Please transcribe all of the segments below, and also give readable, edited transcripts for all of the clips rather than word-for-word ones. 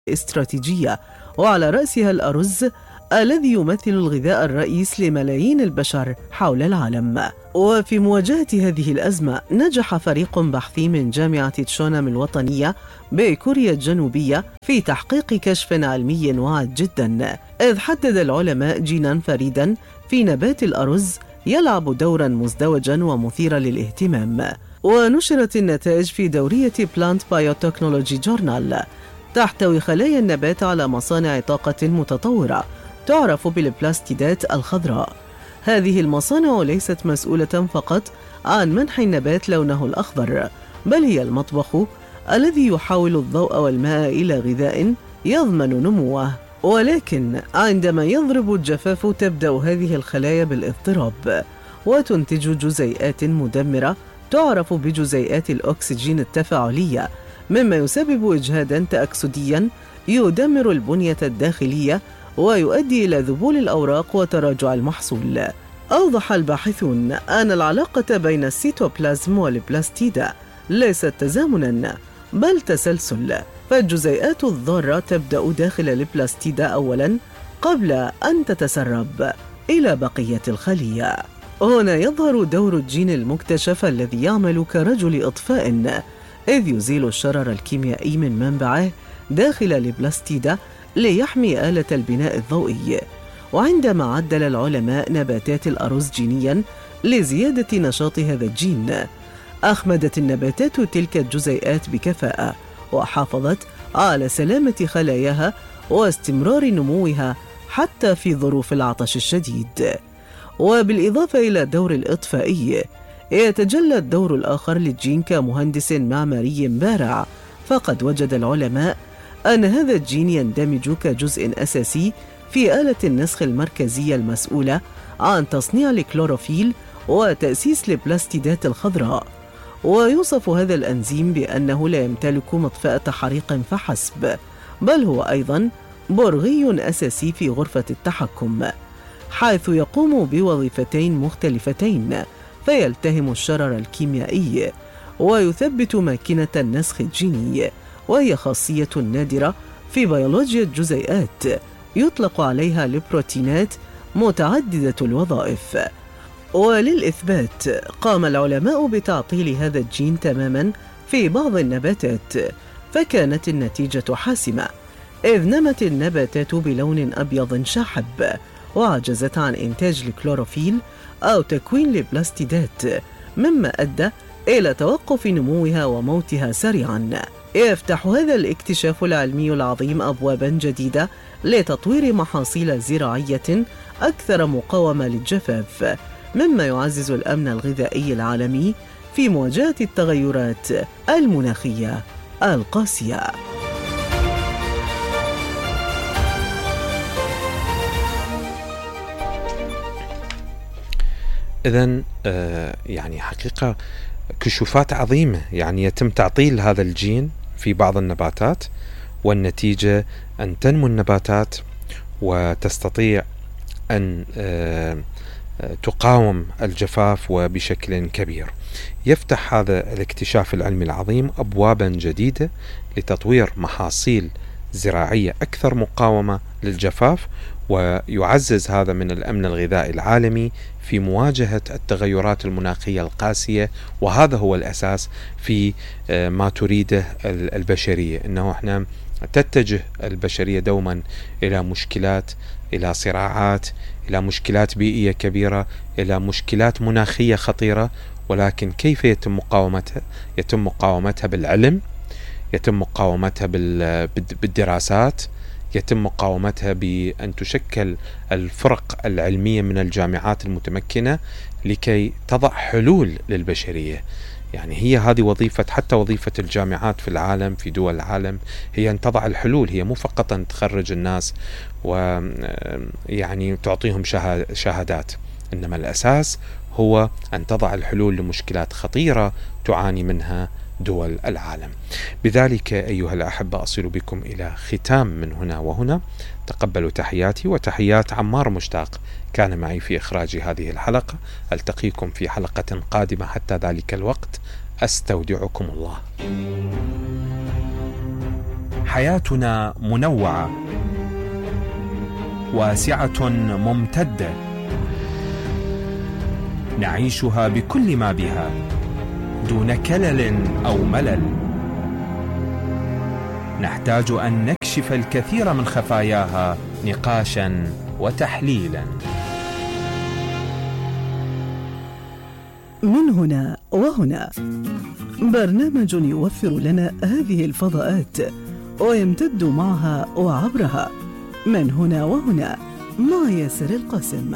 استراتيجية، وعلى رأسها الأرز الذي يمثل الغذاء الرئيس لملايين البشر حول العالم. وفي مواجهة هذه الأزمة نجح فريق بحثي من جامعة تشونام الوطنية بكوريا الجنوبية في تحقيق كشف علمي واعد جدا، إذ حدد العلماء جينا فريدا في نبات الأرز يلعب دورا مزدوجا ومثيرا للاهتمام. ونشرت النتائج في دورية Plant Biotechnology Journal. تحتوي خلايا النبات على مصانع طاقة متطورة تعرف بالبلاستيدات الخضراء. هذه المصانع ليست مسؤولة فقط عن منح النبات لونه الأخضر، بل هي المطبخ الذي يحول الضوء والماء إلى غذاء يضمن نموه. ولكن عندما يضرب الجفاف تبدأ هذه الخلايا بالاضطراب وتنتج جزيئات مدمرة تعرف بجزيئات الأكسجين التفاعلية، مما يسبب إجهاداً تأكسدياً يدمر البنية الداخلية ويؤدي إلى ذبول الأوراق وتراجع المحصول. أوضح الباحثون أن العلاقة بين السيتوبلازم والبلاستيدا ليست تزامناً بل تسلسل، فالجزيئات الضارة تبدأ داخل البلاستيدا أولاً قبل أن تتسرب إلى بقية الخلية. هنا يظهر دور الجين المكتشف الذي يعمل كرجل إطفاء، إذ يزيل الشرر الكيميائي من منبعه داخل البلاستيدا ليحمي آلة البناء الضوئي. وعندما عدل العلماء نباتات الأرز جينياً لزيادة نشاط هذا الجين، أخمدت النباتات تلك الجزيئات بكفاءة وحافظت على سلامة خلاياها واستمرار نموها حتى في ظروف العطش الشديد. وبالإضافة إلى الدور الإطفائي، يتجلى الدور الآخر للجين كمهندس معماري بارع، فقد وجد العلماء أن هذا الجين يندمج كجزء أساسي في آلة النسخ المركزية المسؤولة عن تصنيع الكلوروفيل وتأسيس البلاستيدات الخضراء. ويوصف هذا الأنزيم بأنه لا يمتلك مطفأة حريق فحسب، بل هو أيضاً برغي أساسي في غرفة التحكم، حيث يقوم بوظيفتين مختلفتين، فيلتهم الشرر الكيميائي ويثبت ماكينة النسخ الجيني، وهي خاصية نادرة في بيولوجيا الجزيئات يطلق عليها البروتينات متعددة الوظائف. وللإثبات قام العلماء بتعطيل هذا الجين تماما في بعض النباتات، فكانت النتيجة حاسمة، إذ نمت النباتات بلون أبيض شاحب وعجزت عن إنتاج الكلوروفيل أو تكوين البلاستيدات، مما أدى إلى توقف نموها وموتها سريعا. يفتح هذا الاكتشاف العلمي العظيم أبوابا جديدة لتطوير محاصيل زراعية أكثر مقاومة للجفاف، مما يعزز الأمن الغذائي العالمي في مواجهة التغيرات المناخية القاسية. إذن يعني حقيقة كشوفات عظيمة، يعني يتم تعطيل هذا الجين في بعض النباتات، والنتيجة أن تنمو النباتات وتستطيع أن تقاوم الجفاف وبشكل كبير. يفتح هذا الاكتشاف العلمي العظيم أبوابا جديدة لتطوير محاصيل زراعية أكثر مقاومة للجفاف، ويعزز هذا من الأمن الغذائي العالمي في مواجهة التغيرات المناخية القاسية. وهذا هو الأساس في ما تريده البشرية، إنه إحنا تتجه البشرية دوما إلى مشكلات، إلى صراعات، إلى مشكلات بيئية كبيرة، إلى مشكلات مناخية خطيرة، ولكن كيف يتم مقاومتها؟ يتم مقاومتها بالعلم، يتم مقاومتها بالدراسات، يتم مقاومتها بأن تشكل الفرق العلمية من الجامعات المتمكنة لكي تضع حلول للبشرية. يعني هي هذه وظيفة، حتى وظيفة الجامعات في العالم، في دول العالم، هي أن تضع الحلول، هي مو فقط أن تخرج الناس ويعني تعطيهم شهادات، إنما الأساس هو أن تضع الحلول لمشكلات خطيرة تعاني منها دول العالم. بذلك أيها الأحبة أصل بكم إلى ختام من هنا وهنا. تقبلوا تحياتي وتحيات عمار مشتاق كان معي في إخراج هذه الحلقة. ألتقيكم في حلقة قادمة، حتى ذلك الوقت أستودعكم الله. حياتنا منوعة واسعة ممتدة، نعيشها بكل ما بها دون كلل أو ملل. نحتاج أن نكشف الكثير من خفاياها نقاشا وتحليلا. من هنا وهنا، برنامج يوفر لنا هذه الفضاءات ويمتد معها وعبرها. من هنا وهنا مع ياسر القاسم.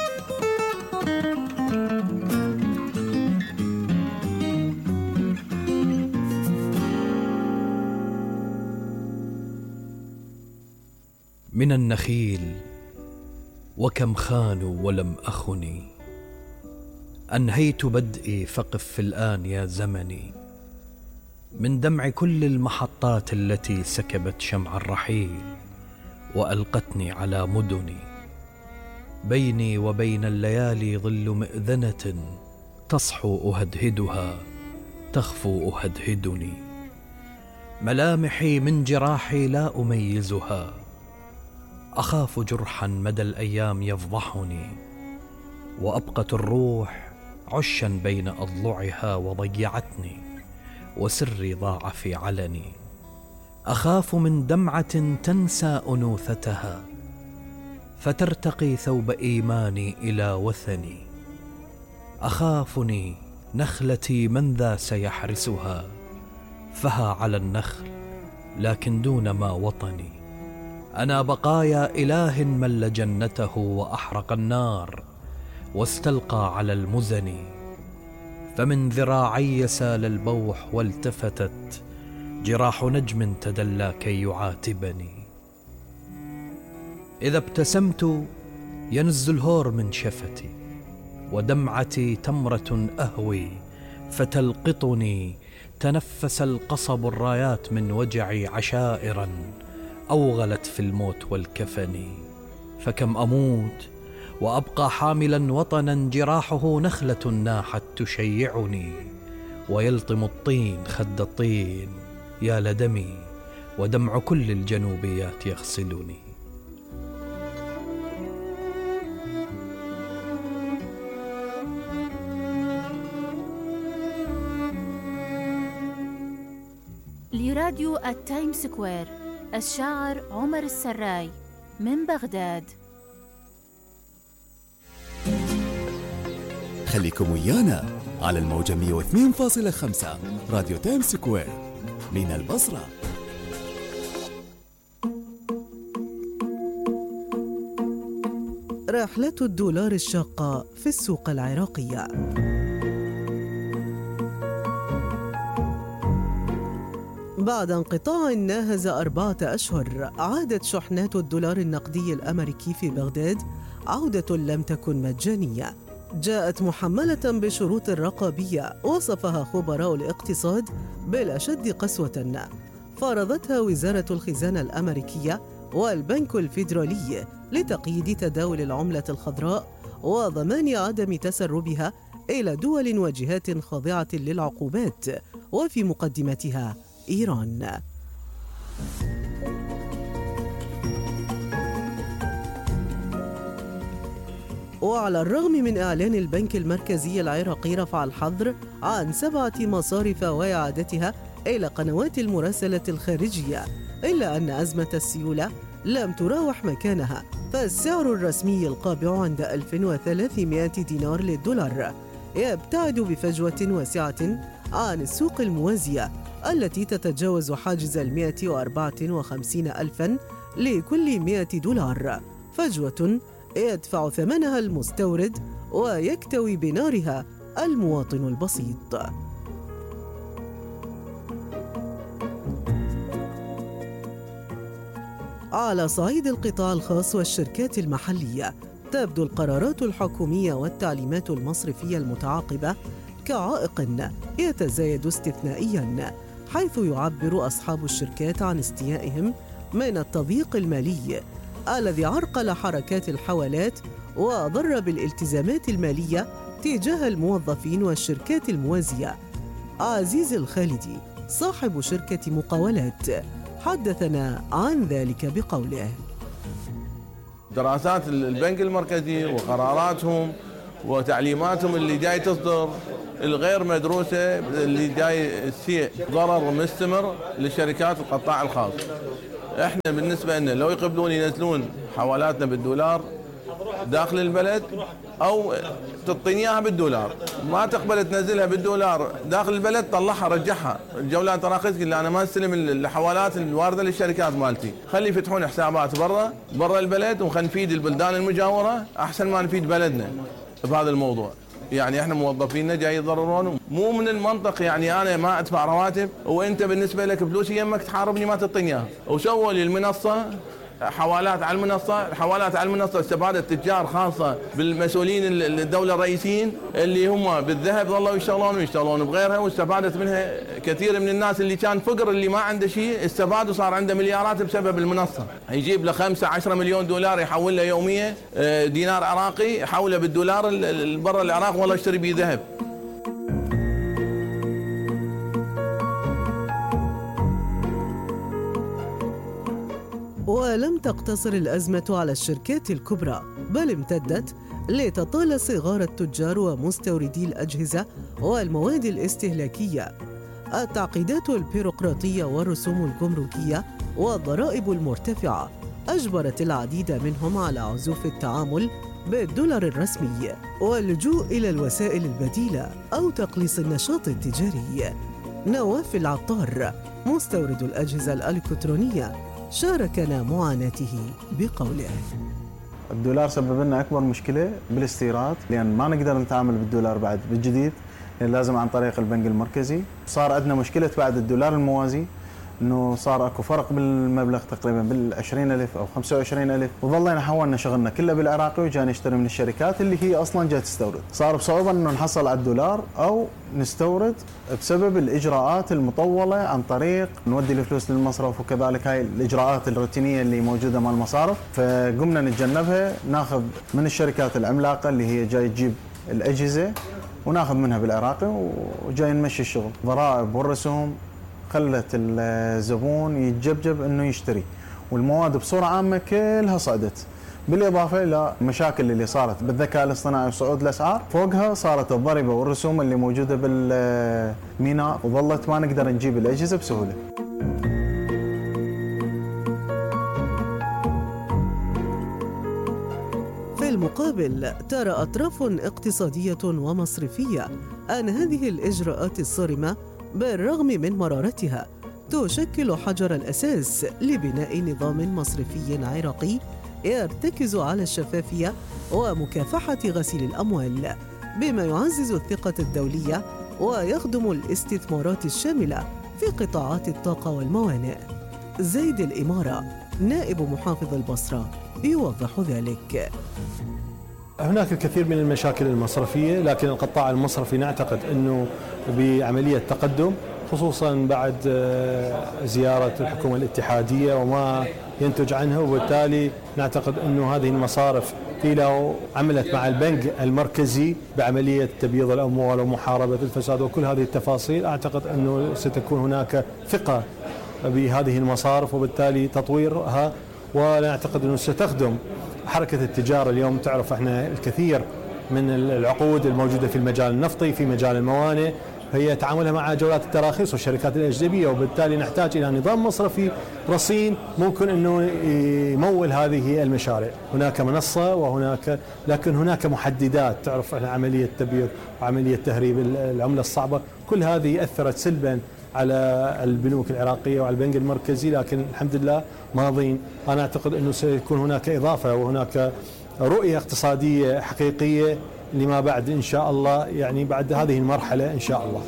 من النخيل وكم خانوا ولم أخني، أنهيت بدئي فقف في الآن يا زمني. من دمع كل المحطات التي سكبت شمع الرحيل وألقتني على مدني، بيني وبين الليالي ظل مئذنة تصحو أهدهدها تخفو أهدهدني. ملامحي من جراحي لا أميزها، أخاف جرحا مدى الأيام يفضحني، وأبقت الروح عشا بين أضلعها وضيعتني، وسري ضاع في علني. أخاف من دمعة تنسى أنوثتها فترتقي ثوب إيماني إلى وثني. أخافني نخلتي من ذا سيحرسها، فها على النخل لكن دون ما وطني. أنا بقايا إله مل جنته وأحرق النار واستلقى على المزن. فمن ذراعي سال البوح والتفتت جراح نجم تدلى كي يعاتبني. إذا ابتسمت ينز الهور من شفتي، ودمعتي تمرة أهوي فتلقطني. تنفس القصب الرايات من وجعي عشائرا أوغلت في الموت والكفن. فكم أموت وأبقى حاملا وطنا جراحه نخلة ناحت تشيعني، ويلطم الطين خد الطين يا لدمي، ودمع كل الجنوبيات يغسلني. لراديو التايم سكوير، الشاعر عمر السراي من بغداد. خليكم ويانا على الموجة 102.5 راديو تايم سكوير من البصرة. رحلة الدولار الشاقة في السوق العراقية. بعد انقطاع ناهز 4 أشهر، عادت شحنات الدولار النقدي الأمريكي في بغداد عودة لم تكن مجانية. جاءت محملة بشروط رقابية وصفها خبراء الاقتصاد بالأشد قسوة، فرضتها وزارة الخزانة الأمريكية والبنك الفيدرالي لتقييد تداول العملة الخضراء وضمان عدم تسربها إلى دول وجهات خاضعة للعقوبات، وفي مقدمتها إيران. وعلى الرغم من إعلان البنك المركزي العراقي رفع الحظر عن 7 مصارف وإعادتها إلى قنوات المراسلة الخارجية، إلا أن أزمة السيولة لم تراوح مكانها، فالسعر الرسمي القابع عند 1300 دينار للدولار يبتعد بفجوة واسعة عن السوق الموازية التي تتجاوز حاجز 154 ألفاً لكل 100 دولار، فجوة يدفع ثمنها المستورد ويكتوي بنارها المواطن البسيط. على صعيد القطاع الخاص والشركات المحلية، تبدو القرارات الحكومية والتعليمات المصرفية المتعاقبة كعائق يتزايد استثنائياً، حيث يعبر أصحاب الشركات عن استيائهم من التضييق المالي الذي عرقل حركات الحوالات وأضر بالالتزامات المالية تجاه الموظفين والشركات الموازية. عزيز الخالدي صاحب شركة مقاولات حدثنا عن ذلك بقوله: دراسات البنك المركزي وقراراتهم وتعليماتهم اللي جاي تصدر الغير مدروسة اللي جاي تسيء ضرر مستمر للشركات والقطاع الخاص. احنا بالنسبة لنا لو يقبلون ينزلون حوالاتنا بالدولار داخل البلد او تعطيني اياها بالدولار، ما تقبل تنزلها بالدولار داخل البلد طلعها رجعها. الجولات تراخيص قال انا ما استلم الحوالات الوارده للشركات مالتي، خلي يفتحون حسابات برا البلد وخلينا نفيد البلدان المجاوره احسن ما نفيد بلدنا بهذا الموضوع. يعني احنا موظفينا جاي يضررون، مو من المنطق يعني انا ما ادفع رواتب وانت بالنسبه لك فلوسي يمك تحاربني ما تعطيني اياها. وسووا لي المنصه حوالات على المنصه، الحوالات على المنصه استفادت تجار خاصه بالمسؤولين الدوله الرئيسيين اللي هم بالذهب ظلوا يشتغلون بغيرها، واستفادت منها كثير من الناس اللي كان فقر اللي ما عنده شيء استفاد وصار عنده مليارات بسبب المنصه. يجيب له 5-10 مليون دولار يحول له يوميا دينار عراقي يحوله بالدولار برا العراق والله يشتري به ذهب. ولم تقتصر الأزمة على الشركات الكبرى، بل امتدت لتطال صغار التجار ومستوردي الأجهزة والمواد الاستهلاكية. التعقيدات البيروقراطية والرسوم الجمركية والضرائب المرتفعة أجبرت العديد منهم على عزوف التعامل بالدولار الرسمي واللجوء إلى الوسائل البديلة أو تقليص النشاط التجاري. نواف العطار مستورد الأجهزة الإلكترونية شاركنا معاناته بقوله: الدولار سبب لنا أكبر مشكلة بالاستيراد، لأن ما نقدر نتعامل بالدولار بعد بالجديد، لأن لازم عن طريق البنك المركزي. صار عندنا مشكلة بعد الدولار الموازي، انه صار اكو فرق بالمبلغ تقريبا بال20,000 او 25,000، وظلينا حولنا شغلنا كله بالعراقي وجاي نشتري من الشركات اللي هي اصلا جاي تستورد. صار بصعوبه انه نحصل على الدولار او نستورد بسبب الاجراءات المطوله عن طريق نودي الفلوس للمصرف، وكذلك هاي الاجراءات الروتينيه اللي موجوده مع المصارف، فقمنا نتجنبها، ناخذ من الشركات العملاقه اللي هي جاي تجيب الاجهزه وناخذ منها بالعراقي وجاي نمشي الشغل. ضرائب والرسوم خلت الزبون يتجبجب انه يشتري، والمواد بصوره عامه كلها صعدت، بالاضافه الى المشاكل اللي صارت بالذكاء الاصطناعي وصعود الاسعار، فوقها صارت الضريبه والرسوم اللي موجوده بالميناء، وظلت ما نقدر نجيب الاجهزه بسهوله. في المقابل ترى اطراف اقتصاديه ومصرفيه ان هذه الاجراءات الصارمه بالرغم من مرارتها تشكل حجر الأساس لبناء نظام مصرفي عراقي يرتكز على الشفافية ومكافحة غسيل الأموال، بما يعزز الثقة الدولية ويخدم الاستثمارات الشاملة في قطاعات الطاقة والموانئ. زيد الإمارة نائب محافظ البصرة يوضح ذلك: هناك الكثير من المشاكل المصرفية، لكن القطاع المصرفي نعتقد أنه بعملية تقدم، خصوصا بعد زيارة الحكومة الاتحادية وما ينتج عنها، وبالتالي نعتقد أنه هذه المصارف لو عملت مع البنك المركزي بعملية تبييض الأموال ومحاربة الفساد وكل هذه التفاصيل، أعتقد أنه ستكون هناك ثقة بهذه المصارف وبالتالي تطويرها، ونعتقد أنه ستخدم حركة التجارة. اليوم تعرف احنا الكثير من العقود الموجودة في المجال النفطي، في مجال الموانئ، هي تعاملها مع جولات التراخيص والشركات الأجنبية، وبالتالي نحتاج إلى نظام مصرفي رصين ممكن أنه يمول هذه المشاريع. هناك منصة لكن هناك محددات، تعرف احنا عملية تبييض وعملية تهريب العملة الصعبة، كل هذه أثرت سلبا على البنوك العراقية وعلى البنك المركزي، لكن الحمد لله ماضين. أنا أعتقد أنه سيكون هناك إضافة وهناك رؤية اقتصادية حقيقية لما بعد إن شاء الله، يعني بعد هذه المرحلة إن شاء الله.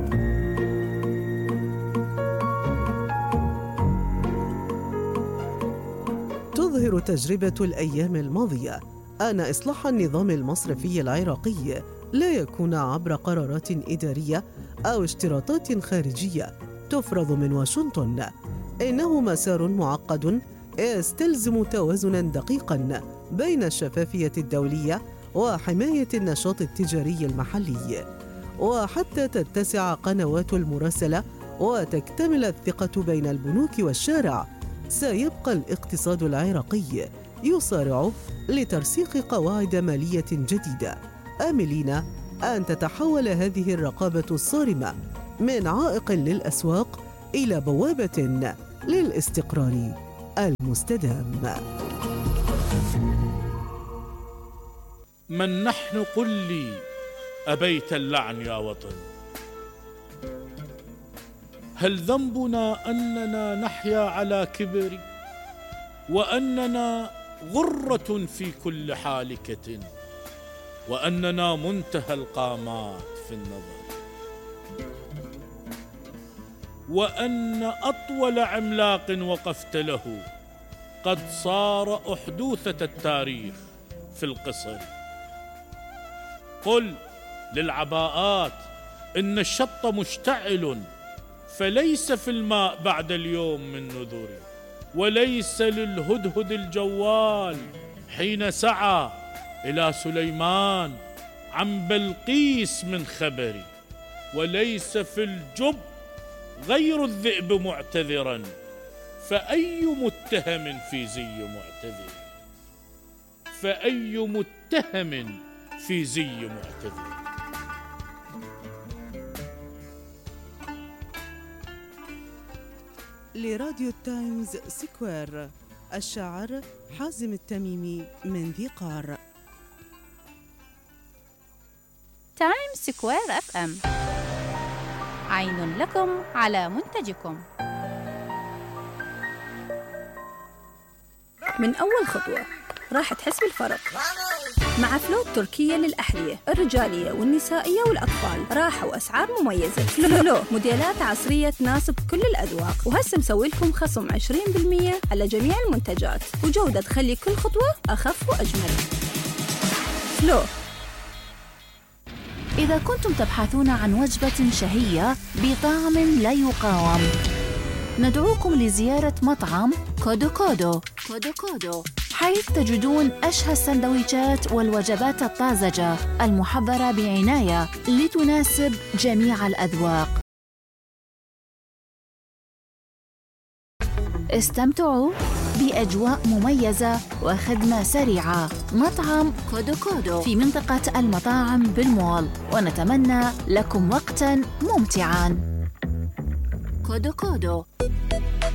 تظهر تجربة الأيام الماضية أن إصلاح النظام المصرفي العراقي لا يكون عبر قرارات إدارية أو اشتراطات خارجية تفرض من واشنطن، إنه مسار معقد يستلزم توازناً دقيقاً بين الشفافية الدولية وحماية النشاط التجاري المحلي. وحتى تتسع قنوات المراسلة وتكتمل الثقة بين البنوك والشارع، سيبقى الاقتصاد العراقي يسارع لترسيخ قواعد مالية جديدة، آملين أن تتحول هذه الرقابة الصارمة من عائق للأسواق إلى بوابة للاستقرار المستدام. من نحن قل لي أبيت اللعن يا وطن؟ هل ذنبنا أننا نحيا على كبر، وأننا غرة في كل حالكة، وأننا منتهى القامات في النظر، وأن أطول عملاق وقفت له قد صار أحدوثة التاريخ في القصر؟ قل للعباءات إن الشط مشتعل، فليس في الماء بعد اليوم من نذر، وليس للهدهد الجوال حين سعى إلى سليمان عن بلقيس من خبر، وليس في الجب غير الذئب معتذرا، فأي متهم في زي معتذر، فأي متهم في زي معتذر. لراديو تايمز سكوير، الشاعر حازم التميمي من ذي قار. تايمز سكوير FM، عين لكم على منتجكم. من أول خطوة راح تحس بالفرق مع فلو التركية للأحذية الرجالية والنسائية والأطفال، راحة وأسعار مميزة. فلو موديلات عصرية تناسب كل الأذواق، وهسه مسوي لكم خصم 20% على جميع المنتجات، وجودة تخلي كل خطوة أخف وأجمل. فلو. إذا كنتم تبحثون عن وجبة شهية بطعم لا يقاوم، ندعوكم لزيارة مطعم كودو كودو، حيث تجدون أشهى السندويشات والوجبات الطازجة المحضرة بعناية لتناسب جميع الأذواق. استمتعوا بأجواء مميزة وخدمة سريعة. مطعم كودو كودو في منطقة المطاعم بالمول، ونتمنى لكم وقتاً ممتعاً. كودو كودو.